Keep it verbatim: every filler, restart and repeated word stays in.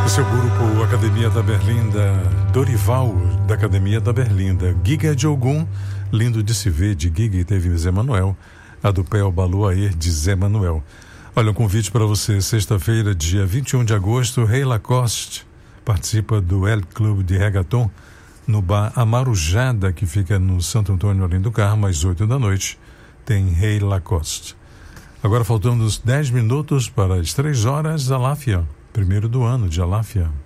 Esse é o grupo Academia da Berlinda, Dorival da Academia da Berlinda, Giga de Ogum, Lindo de se ver, de Giga, e teve Zé Manuel, a do Pel Baluaê, de Zé Manuel. Olha, um convite para você, sexta-feira, dia vinte e um de agosto, Rei Lacoste participa do El Clube de Reggaeton no bar Amarujada, que fica no Santo Antônio, além do Carmo, às oito da noite, tem Rei Lacoste. Agora faltando uns dez minutos para as três horas, Aláfia, primeiro do ano de Aláfia.